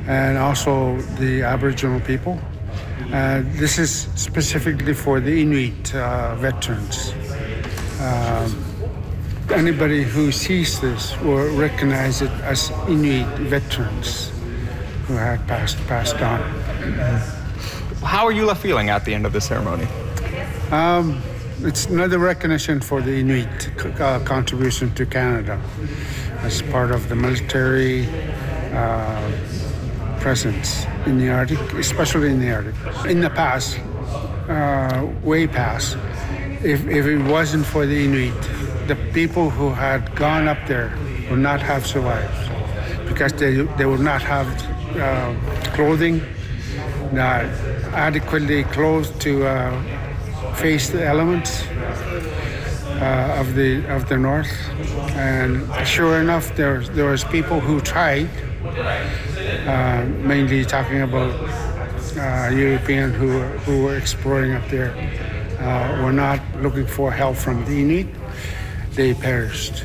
and also the Aboriginal people. This is specifically for the Inuit veterans. Anybody who sees this will recognize it as Inuit veterans who had passed on. How are you left feeling at the end of the ceremony? It's another recognition for the Inuit contribution to Canada as part of the military presence in the Arctic, especially in the Arctic. In the past, way past, if it wasn't for the Inuit, the people who had gone up there would not have survived because they would not have clothing, not adequately clothed to face the elements of the north. And sure enough, there was people who tried, mainly talking about European who were exploring up there, were not looking for help from the Inuit. They perished.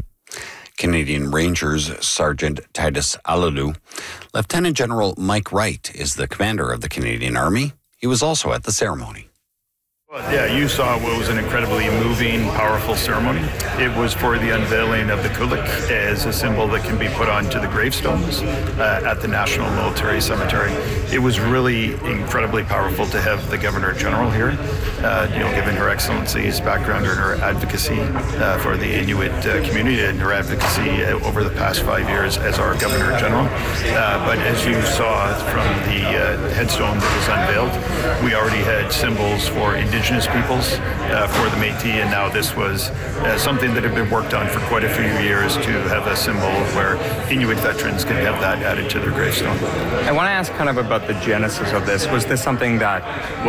Canadian Rangers Sergeant Titus Allaliu. Lieutenant General Mike Wright is the commander of the Canadian Army. He was also at the ceremony. Well, yeah, you saw what was an incredibly moving, powerful ceremony. It was for the unveiling of the Kulik as a symbol that can be put onto the gravestones at the National Military Cemetery. It was really incredibly powerful to have the Governor General here, given her Excellency's background and her advocacy for the Inuit community and her advocacy over the past 5 years as our Governor General. But as you saw from the headstone that was unveiled, we already had symbols for Indigenous peoples, for the Métis, and now this was something that had been worked on for quite a few years to have a symbol where Inuit veterans can have that added to their gravestone. I want to ask kind of about the genesis of this. Was this something that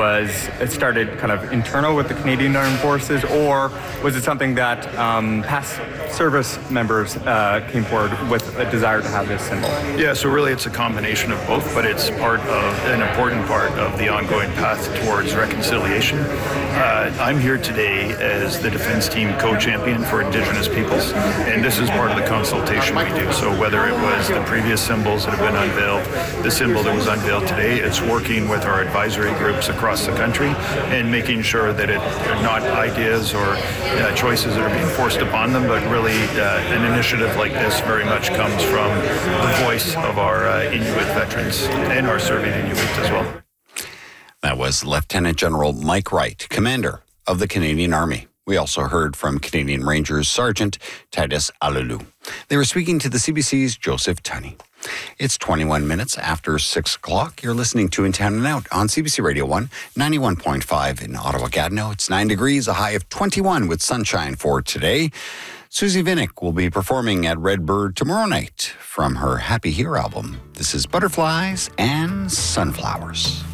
it started kind of internal with the Canadian Armed Forces, or was it something that past service members came forward with a desire to have this symbol? Yeah, so really it's a combination of both, but it's an important part of the ongoing path towards reconciliation. I'm here today as the Defence Team co-champion for Indigenous peoples, and this is part of the consultation we do. So whether it was the previous symbols that have been unveiled, the symbol that was unveiled today, it's working with our advisory groups across the country and making sure that they're not ideas or choices that are being forced upon them, but really an initiative like this very much comes from the voice of our Inuit veterans and our serving Inuit as well. That was Lieutenant General Mike Wright, commander of the Canadian Army. We also heard from Canadian Rangers Sergeant Titus Allaliu. They were speaking to the CBC's Joseph Tunney. It's 21 minutes after 6 o'clock. You're listening to In Town and Out on CBC Radio 1, 91.5 in Ottawa-Gatineau. It's 9 degrees, a high of 21 with sunshine for today. Susie Vinnick will be performing at Redbird tomorrow night from her Happy Here album. This is Butterflies and Sunflowers.